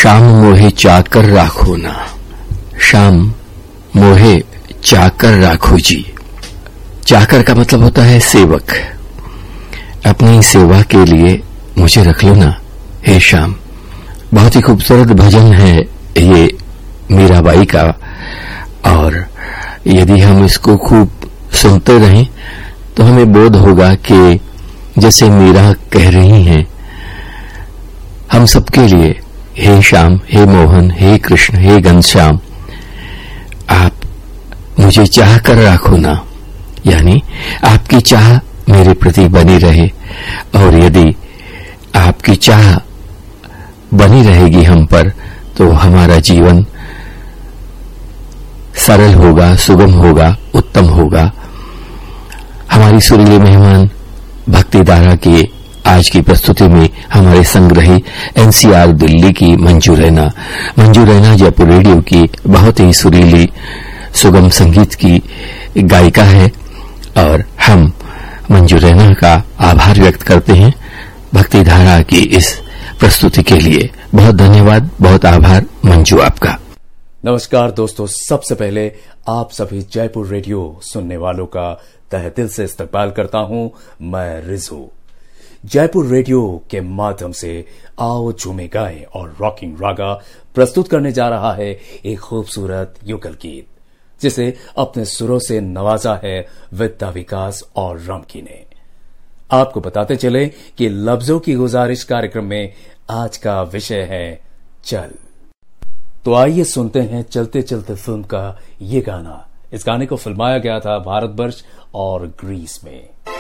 शाम मोहे चाकर राखो ना, शाम मोहे चाकर राखो जी। चाकर का मतलब होता है सेवक। अपनी सेवा के लिए मुझे रख लो ना हे शाम। बहुत ही खूबसूरत भजन है ये मीराबाई का, और यदि हम इसको खूब सुनते रहें तो हमें बोध होगा कि जैसे मीरा कह रही हैं, हम सबके लिए हे श्याम, हे मोहन, हे कृष्ण, हे घनश्याम, आप मुझे चाह कर राखो ना, यानी आपकी चाह मेरे प्रति बनी रहे। और यदि आपकी चाह बनी रहेगी हम पर तो हमारा जीवन सरल होगा, सुगम होगा, उत्तम होगा। हमारी सुरीले मेहमान भक्ति धारा की आज की प्रस्तुति में हमारे संग रही एनसीआर दिल्ली की मंजू रैना। मंजू रैना जयपुर रेडियो की बहुत ही सुरीली सुगम संगीत की गायिका है, और हम मंजू रैना का आभार व्यक्त करते हैं भक्ति धारा की इस प्रस्तुति के लिए। बहुत धन्यवाद, बहुत आभार मंजू आपका। नमस्कार दोस्तों, सबसे पहले आप सभी जयपुर रेडियो सुनने वालों का तहे दिल से इस्तकबाल करता हूं। मैं रिजू जयपुर रेडियो के माध्यम से आओ झूमे गाएं और रॉकिंग रागा प्रस्तुत करने जा रहा है एक खूबसूरत युगल गीत, जिसे अपने सुरों से नवाजा है विद्या विकास और रमकी ने। आपको बताते चले कि लफ्जों की गुजारिश कार्यक्रम में आज का विषय है चल। तो आइए सुनते हैं चलते चलते फिल्म का ये गाना। इस गाने को फिल्माया गया था भारतवर्ष और ग्रीस में।